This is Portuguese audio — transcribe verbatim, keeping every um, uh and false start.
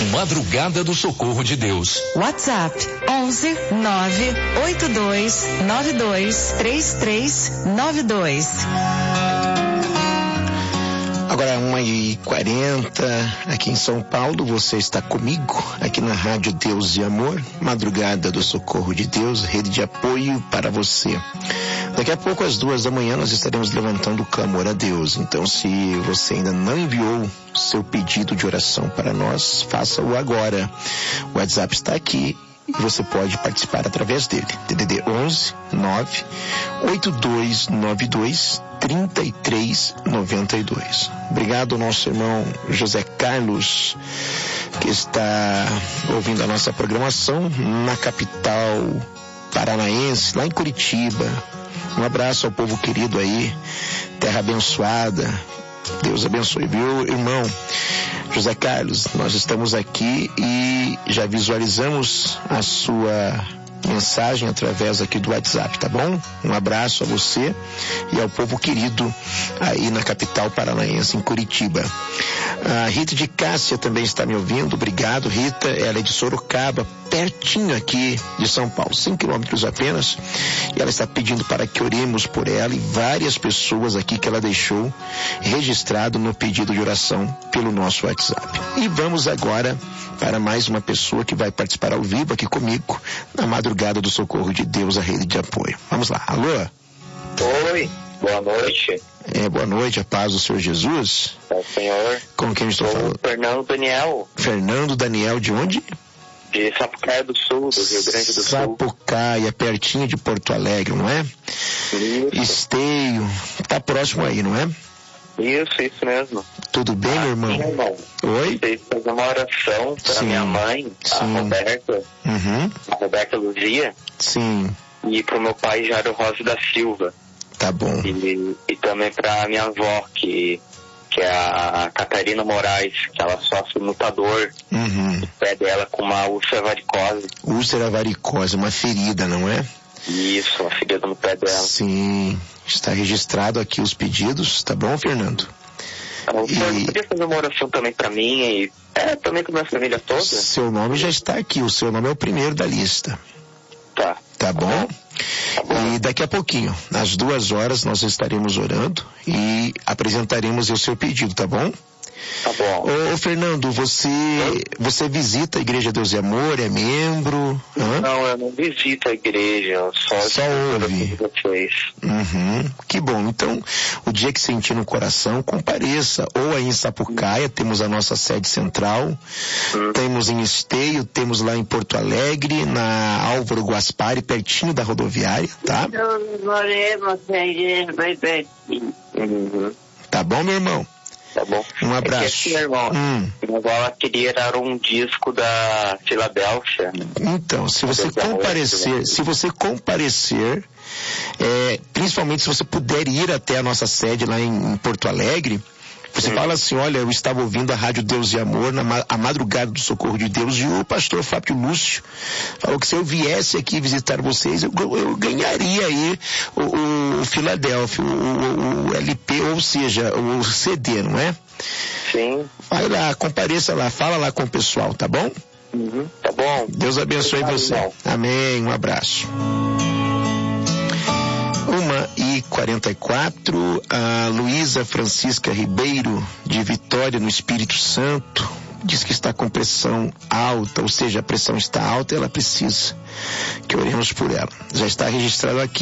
Madrugada do Socorro de Deus. WhatsApp onze nove oito dois nove dois três três nove dois. Agora uma e quarenta aqui em São Paulo, você está comigo aqui na Rádio Deus e Amor, Madrugada do Socorro de Deus, rede de apoio para você. Daqui a pouco às duas da manhã nós estaremos levantando o clamor a Deus. Então, se você ainda não enviou seu pedido de oração para nós, faça-o agora. O WhatsApp está aqui e você pode participar através dele. D D D onze nove oito dois nove dois três três nove dois. Obrigado ao nosso irmão José Carlos, que está ouvindo a nossa programação na capital paranaense, lá em Curitiba. Um abraço ao povo querido aí, terra abençoada. Deus abençoe, viu, irmão José Carlos? Nós estamos aqui e já visualizamos a sua mensagem através aqui do WhatsApp, tá bom? Um abraço a você e ao povo querido aí na capital paranaense, em Curitiba. A Rita de Cássia também está me ouvindo. Obrigado, Rita. Ela é de Sorocaba, pertinho aqui de São Paulo, cinco quilômetros apenas. E ela está pedindo para que oremos por ela e várias pessoas aqui que ela deixou registrado no pedido de oração pelo nosso WhatsApp. E vamos agora para mais uma pessoa que vai participar ao vivo aqui comigo na Madrugada do Socorro de Deus, a rede de apoio. Vamos lá. Alô? Oi, boa noite. É, boa noite, a paz do Senhor Jesus. É o Senhor. Com quem eu estou Sou falando? Fernando Daniel. Fernando Daniel, de onde? De Sapucaia do Sul, do Rio Grande do Sul. Sapucaia, pertinho de Porto Alegre, não é? Isso. Esteio, tá próximo aí, não é? Isso, isso mesmo. Tudo bem, ah, meu irmão? Sim, irmão. Oi? Vocês fazer uma oração para Sim. minha mãe, a Sim. Roberta, Uhum. a Roberta Luzia, Sim, e para o meu pai Jairo Rosa da Silva. tá bom. E, e também para minha avó, que, que é a Catarina Moraes, que ela sofre mutador Uhum. no pé dela com uma úlcera varicose. Úlcera varicose, uma ferida, não é? Isso, uma ferida no pé dela. Sim, está registrado aqui os pedidos, tá bom, Fernando? O senhor E- podia fazer uma oração também pra mim e é, também pra minha família toda? Seu nome já está aqui, o seu nome é o primeiro da lista, Tá. tá bom? Tá bom. E daqui a pouquinho, às duas horas, nós estaremos orando e apresentaremos o seu pedido, tá bom? Tá bom. Ô, ô Fernando, você, você visita a Igreja Deus e Amor, é membro? Hã? Não, eu não visito a igreja, eu só, Só ouve. vocês. Uhum, que bom. Então, o dia que sentir no coração, compareça. Ou aí em Sapucaia, temos a nossa sede central, Hum. temos em Esteio, temos lá em Porto Alegre, na Álvaro Guaspari, pertinho da rodoviária, tá? Nós oremos a igreja bem pertinho. Uhum. Tá bom, meu irmão? Tá bom. Um abraço. É que assim, irmão, Hum. minha avó ela queria dar um disco da Filadélfia. Então, se você Deus é amor, comparecer, Deus é se você comparecer, é, principalmente se você puder ir até a nossa sede lá em, em Porto Alegre, você Hum. fala assim, olha, eu estava ouvindo a Rádio Deus e Amor, na ma- a Madrugada do Socorro de Deus, e o pastor Fábio Lúcio falou que se eu viesse aqui visitar vocês, eu, eu ganharia aí o, o Filadélfia, o, o, o L P, ou seja, o C D, não é? Sim. Vai lá, compareça lá, fala lá com o pessoal, tá bom? Uhum. Tá bom. Deus abençoe Obrigado, você. irmão. Amém, um abraço. uma e quarenta e quatro, a Luísa Francisca Ribeiro, de Vitória, no Espírito Santo, diz que está com pressão alta, ou seja, a pressão está alta e ela precisa que oremos por ela. Já está registrado aqui